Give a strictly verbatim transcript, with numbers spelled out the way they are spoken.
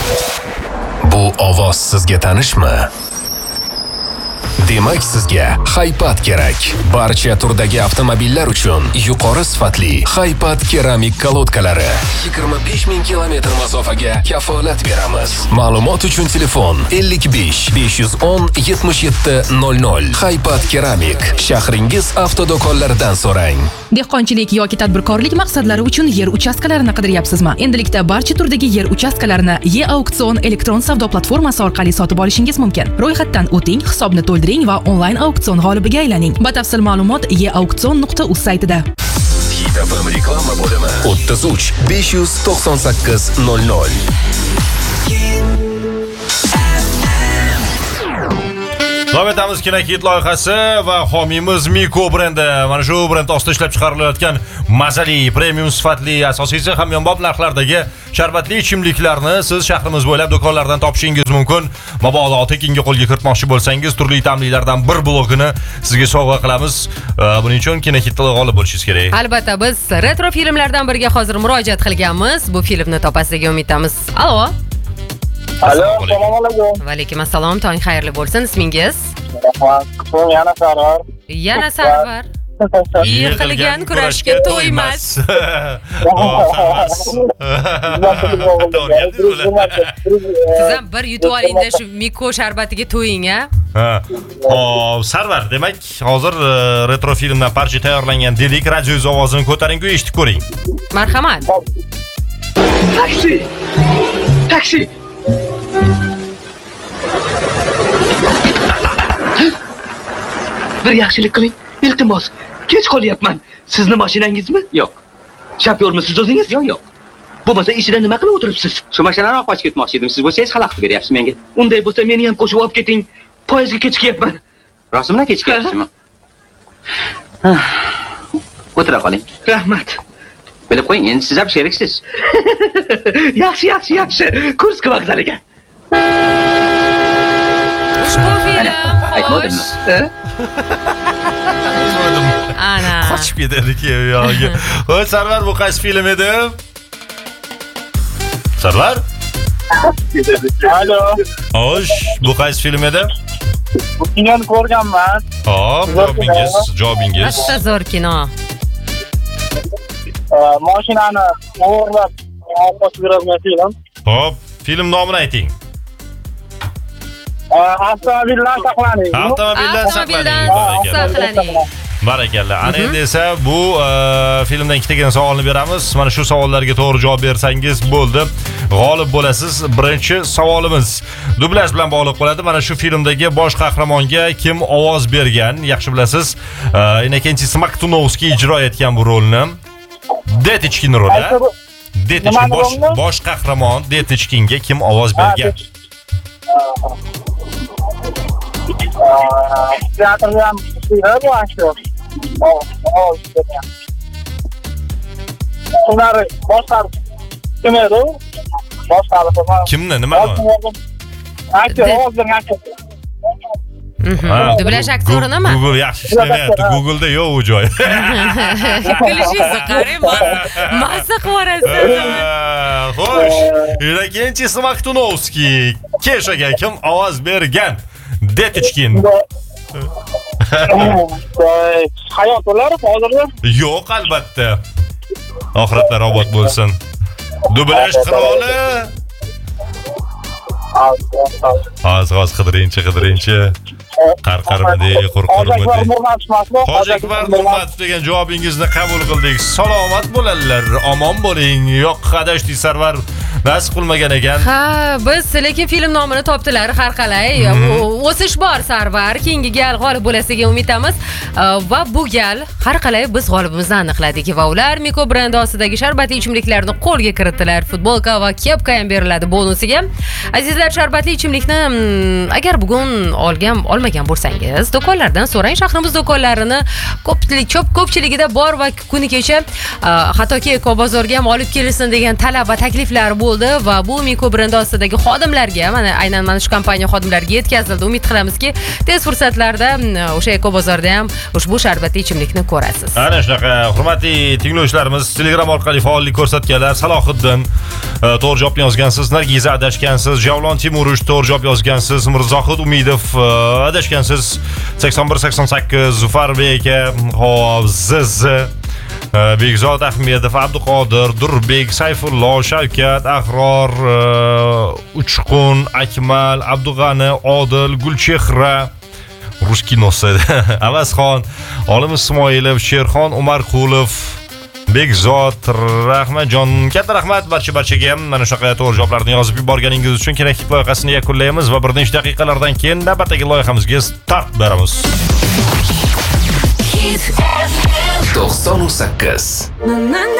Bu ovoz sizga tanishmi? Demak, sizga Haypat kerak. Barcha turdagi avtomobillar uchun yuqori sifatli Haypat keramik kolodkalari yigirma besh ming kilometr masofaga kafolat beramiz. Ma'lumot uchun telefon ellik besh besh yuz o'n yetmish yetti nol nol. Haypat keramik. Shahringiz avtodo'konlaridan so'rang. Dehqonchilik yoki tadbirkorlik maqsadlari uchun yer uchastkalarini qidiryapsizmi? Endilikda barcha turdagi yer uchastkalarini E-Auksion elektron savdo platformasi orqali sotib olishingiz mumkin. Ro'yxatdan o'ting, hisobni to'ldiring va onlayn auksion g'olibiga aylaning. Batafsil ma'lumot e auksion nuqta uz saytida. Hit F M reklama bo'limi o'ttiz uch besh yuz to'qson sakkiz nol nol. Davom etamiz Kinokit loyihasi va homiymiz Miko brendi. Mana shu brend ostida ishlab chiqarilayotgan mazali, premium sifatli, asosiysi hamyonbop narxlardagi sharbatli ichimliklarni siz shahrimiz bo'ylab do'konlardan topishingiz mumkin. Mabodo tekinga qo'lga kiritmoqchi bo'lsangiz, turli ta'mlilardan bir blokini sizga sovg'a qilamiz. Buning uchun Kinokitda g'olib bo'lishingiz kerak. Albatta, biz retro filmlardan biriga hozir murojaat qilganmiz. Bu filmni topasizga umid etamiz. Alo. Alo, assalomu alaykum. Va alaykum assalom, tong xayrli bo'lsin. Ismingiz? Rahmat. Yana Sarvar. Yana Sarvar. Yiqilgan kurashga to'ymas. Siz ham bir yutib olingda shu Miko sharbatiga to'ying, a? Ha. Hop, Sarvar, demak, hozir retro filmdan parcha tayyorlangan dedik. Radio ovozini ko'taring, eshitib ko'ring. Marhamat. Taksi. Taksi. Bir yaxshilik qiling, iltimos. Kech qolyapman. Sizni mashinangizmi? Yo'q. Shofyormisiz o'zingiz? Yo'q, yo'q. Bo'lmasa ichida nima qilib o'tiribsiz? Shu mashinani olib qochib ketmoqchi edim. Siz bo'lsangiz xalaqit beryapsiz menga. Unday bo'lsa meni ham qo'shib olib keting. Poyezdga kechikyapman. Rostmi, kechikyapsizmi? O'tira qoling. Rahmat. Bilib qo'ying, endi siz ham sheriksiz. Yaxshi, yaxshi, yaxshi. Kursk vokzaliga. Ushbu film aytmadimmi? Ana. Qochib ketardik yo'q. Voy Sarvar, bu qaysi film edi? Sarvar? Alo. Xo'sh, bu qaysi film edi? Bu kinoni ko'rganman. Hop, javobingiz, javobingiz. Asta zo'r kino. Mashinani o'g'irlab olib qochib yuradigan film. Hop, film nomini ayting. Avtomobildan saqlaning. Avtomobildan saqlaning. saqlaning. Barakalla. Ana endi esa bu filmdan ikkitaga savolni beramiz. Mana shu savollarga to'g'ri javob bersangiz bo'ldi. G'olib bo'lasiz. Birinchi savolimiz dublyaj bilan bog'liq bo'ladi. Mana shu filmdagi bosh qahramonga kim ovoz bergan? Yaxshi bilasiz. Innokensiy Smaktunovskiy ijro etgan bu rolni. Detichkin roli. Detichkin bosh bosh qahramon Detichkinga kim ovoz bergan? Teatrda ham ishlaydi bu aktyor. Oh, ular boshqarib kim edi? Boshqarib. Kimni, nima? Aktyor ovoz bergan aktyor. Dublyaj aktyorinimi? Google yaxshi ishlamayapti. Google'da yo'q u joy. Kulishingizni qarang, mazza qivorasiz. Xo'sh, Innokensiy Smaktunovskiy Keshaga kim ovoz bergan? Detichkin. Hayot ular hozirda? Yo'q, albatta. Oxiratlar obod bo'lsin. Dublyaj qiroli. Oz-oz qidiringchi, qidiringchi. Qarqarmidi, qo'rqarmidi. Hojiakbar Nurmatov degan javobingizni qabul qildik. Salomat bo'linglar, omon bo'ling. Yo'q, adashdik Sarvar. Nasib qilmagan ekan. Ha, biz lekin film nomini topdilar har qalay. O'sish bor Sarvar. Keyingi gal g'olib bo'lasiga umid etamiz. Va bu gal har qalay biz g'olibimizni aniqladik va ular Miko brendi ostidagi sharbatli ichimliklarni qo'lga kiritdilar. Futbolka va kepka ham beriladi bonusiga. Azizlar, sharbatli ichimlikni agar bugun olgan olmagan bo'lsangiz, do'konlardan so'rang. Shahrimiz do'konlarini ko'pchilik ko'p ko'pchiligida bor va kuni kecha hattoki Ekobozorga ham olib kelsin degan talab va takliflar bo'ldi va bu Miko brendi ostidagi xodimlarga, mana aynan mana shu kompaniya xodimlariga yetkazildi. Umid qilamizki, tez fursatlarda o'sha Eko bozorda ham ushbu sharbatli ichimlikni ko'rasiz. Ana shunaqa, hurmatli tinglovchilarimiz, Telegram orqali faollik ko'rsatganlar: Salohiddin to'g'ri javob yozgansiz, Nargiza adashgansiz, Javlon Timurovich to'g'ri javob yozgansiz, Mirzohid Umidov adashgansiz, sakson bir sakson sakkiz, Zufarbek aka, hop, Ziz, Bekzod Ahmedov, Abduqodir, Durbek, Sayfullo, Shavkat, Ahror, Uchqun, Akmal, Abdug'ani, Odil, Gulchehra, Ruskiy nosida, Avazxon, Olim Ismoilov, Sherxon Umarqulov, Bekzod, Rahmatjon, katta rahmat barcha-barchaga ham mana shunaqa to'g'ri javoblarni yozib yuborganingiz uchun. Kerakli loyihasini yakunlaymiz va bir necha daqiqalardan keyin navbatdagi loyihamizga start beramiz. to'qson sakkiz